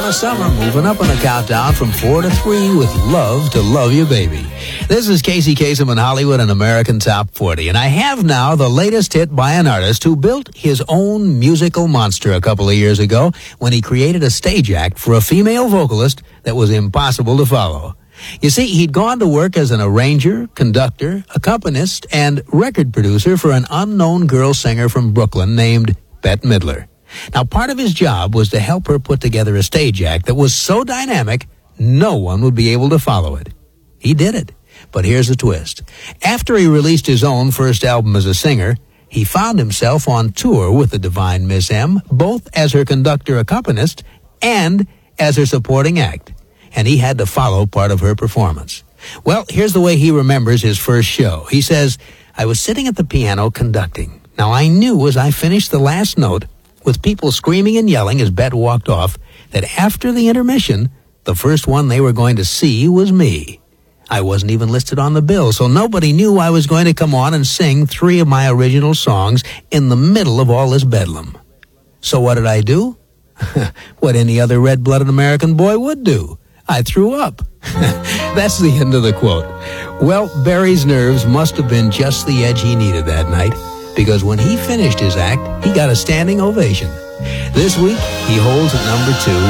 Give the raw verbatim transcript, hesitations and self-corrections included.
Donna Summer moving up on the countdown from four to three with Love to Love You Baby. This is Casey Kasem in Hollywood and American Top forty, and I have now the latest hit by an artist who built his own musical monster a couple of years ago when he created a stage act for a female vocalist that was impossible to follow. You see, he'd gone to work as an arranger, conductor, accompanist, and record producer for an unknown girl singer from Brooklyn named Bette Midler. Now, part of his job was to help her put together a stage act that was so dynamic, no one would be able to follow it. He did it. But here's the twist. After he released his own first album as a singer, he found himself on tour with the divine Miss M, both as her conductor-accompanist and as her supporting act. And he had to follow part of her performance. Well, here's the way he remembers his first show. He says, "I was sitting at the piano conducting. Now, I knew as I finished the last note, with people screaming and yelling as Bette walked off, that after the intermission, the first one they were going to see was me. I wasn't even listed on the bill, so nobody knew I was going to come on and sing three of my original songs in the middle of all this bedlam. So what did I do? What any other red-blooded American boy would do. I threw up." That's the end of the quote. Well, Barry's nerves must have been just the edge he needed that night, because when he finished his act, he got a standing ovation. This week, he holds at number two